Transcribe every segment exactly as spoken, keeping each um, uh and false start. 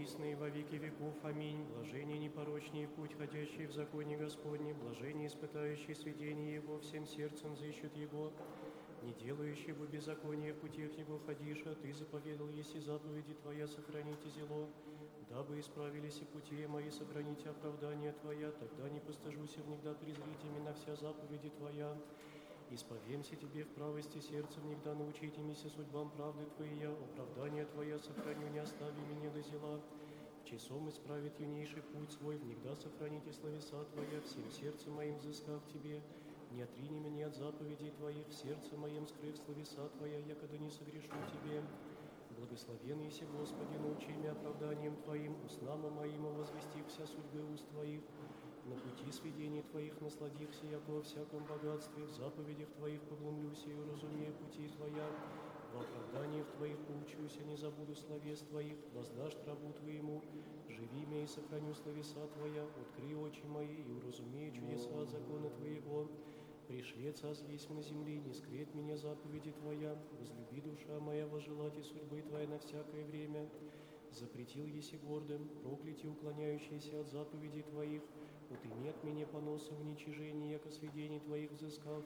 присно и во веки веков. Аминь. Блажение непорочнее путь, ходящий в законе Господне, блажение испытающий сведение Его, всем сердцем взыщут Его, не делающий бы беззаконие в путях Его ходиша. Ты заповедал, если заповеди Твоя, сохраните зело, дабы исправились и пути мои, сохраните оправдание Твоя, тогда не постыжуся внегда презрите меня вся заповеди Твоя. Исповемся Тебе в правости сердцем, негда научите мися судьбам правды Твоя, оправдание Твоя сохраню, не остави меня до зела. В часом исправит юнейший путь свой, внегда сохраните словеса Твоя, всем сердцем моим взыскав Тебе. Не отрини меня от заповедей Твоих, в сердце моем скрыв словеса Твоя, якогда не согрешу Тебе. Благословен еси, Господи, научи меня оправданием Твоим, устнам моим возвестив вся судьбы уст Твоих. На пути сведений Твоих насладихся, яко во всяком богатстве, в заповедях Твоих поглумлюся и уразумею пути Твоя. В оправданиях Твоих поучуся, не забуду словес Твоих, воздашь рабу Твоему, живи меня и сохраню словеса Твоя, открой очи мои и уразумею чудеса от закона Твоего. Пришли Царь есть на земле, не скрет меня заповеди Твоя, возлюби душа моя вожелать и судьбы Твоя на всякое время. Запретил еси гордым, прокляти уклоняющиеся от заповедей Твоих, утыми от меня поноса уничижения, яко сведений Твоих взыскав.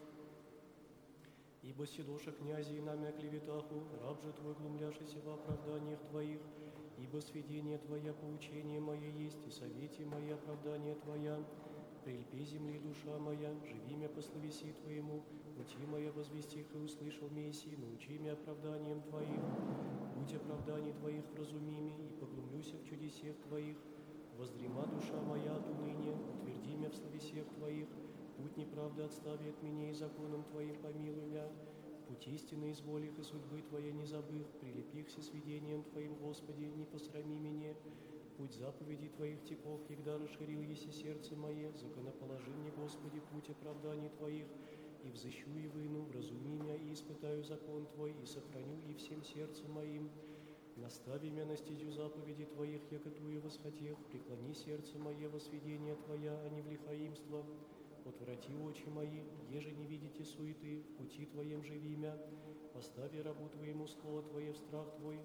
Ибо седоша князей нами о клеветаху, раб же Твой глумляшися в оправданиях Твоих, ибо сведение Твоя поучение мое есть, и совете мои оправдания Твоя. Прельпи земли душа моя, живи мя по словеси Твоему, пути моя возвестих и услышал Мессии, научи мя оправданием Твоим. Будь оправданий Твоих вразумими, и поглумлюся в чудесех Твоих. Воздрема душа моя от уныния, утверди мя в словесех Твоих. Путь неправды отстави от меня, и законом Твоим помилуй мя. Путь истины изволих, и судьбы Твоя не забых, прилепихся сведением Твоим, Господи, не посрами меня. Путь заповедей Твоих теков, егда расширил еси сердце мое, законоположи мне, Господи, путь оправданий Твоих, и взыщу и выну, вразуми меня, и испытаю закон Твой, и сохраню и всем сердцем моим. Настави меня на стезю заповедей Твоих, яко Тую восхотех, преклони сердце мое во сведения Твоя, а не в лихаимство. Отврати очи мои, еже не видите суеты, в пути Твоем живи мя. Постави рабу Твоему слово Твое в страх Твой.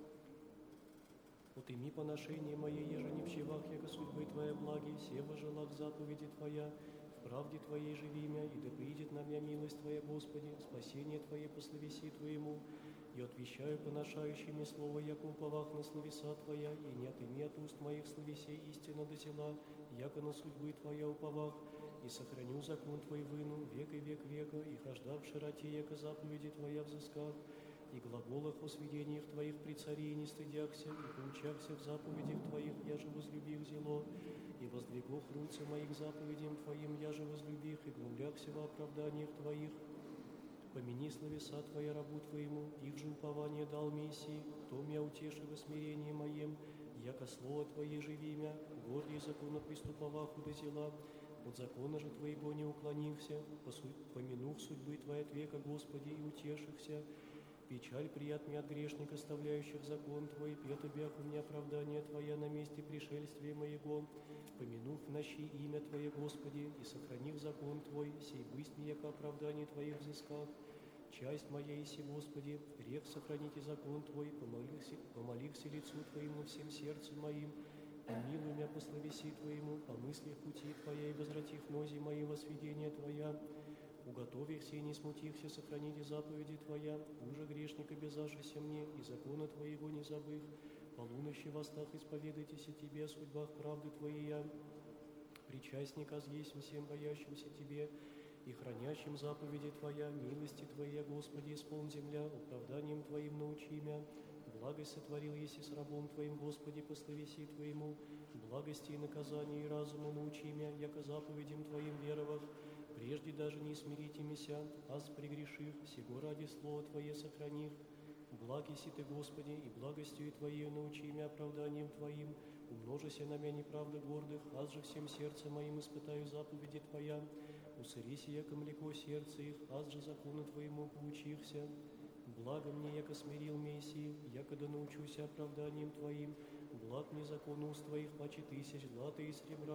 Утыми поношение мое, еже не в щевах, яко судьбы Твоя благи, сева желах заповеди Твоя. В правде Твоей живи мя, и да приидет на меня милость Твоя, Господи, спасение Твое по словеси Твоему. И отвещаю поношающими слово, яко уповах на словеса Твоя, и не отыми от уст моих словесей истина до села, яко на судьбы Твоя уповах, и сохраню закон Твой выну, век и век века, и хожда в широте, яко заповеди Твоя взыскав, и глаголах о сведениях Твоих при царе не стыдяхся, и поучахся в заповедях Твоих, я же возлюбих зело, и воздвигох руцы моих заповедям Твоим, я же возлюбих, и глумляхся во оправданиях Твоих. Помяни словеса Твоя рабу Твоему, их же упование дал Мессии, то мя утеши во смирении моем, яко слово Твое живи мя, гордый закона приступовах до зела, от закона же Твоего не уклонихся, помянув судьбы Твоя от века, Господи, и утешихся. Печаль приятный от грешника, оставляющих закон Твой, пето бях у меня оправдание Твоя на месте пришествия моего, помянув в ночи имя Твое, Господи, и сохранив закон Твой, сей быстни, яко оправдание Твоих взыскав. Часть моя иси, Господи, грех сохраните закон Твой, помолихся, помолихся лицу Твоему всем сердцем моим, помилуй меня по словеси Твоему, по мыслях пути Твоя, и возвратив нози мои во сведения Твоя. Уготовихся и не смутихся, сохраните заповеди Твоя, уже грешника безашися мне, и закона Твоего не забых. Полуночи в остах исповедайтесь о Тебе, о судьбах правды Твоей. Причастник есть всем боящимся Тебе, и хранящим заповеди Твоя, милости Твоя, Господи, исполн земля, оправданием Твоим научи мя. Благость сотворил еси с рабом Твоим, Господи, по словеси Твоему, благости и наказания и разуму научи мя, яко заповедям Твоим веровах. Прежде даже не смирите меня, аз прегрешив, сего ради слова Твое сохраних. Благ еси Ты, Господи, и благостью Твоею научи меня оправданием Твоим. Умножися на меня неправда гордых, аз же всем сердцем моим испытаю заповеди Твоя. Усырися, яко млеко сердце их, аз же закону Твоему поучихся. Благо мне, яко смирил Мессии, яко да научуся оправданием Твоим. Благ мне закон уст Твоих, паче тысяч злата и сребра.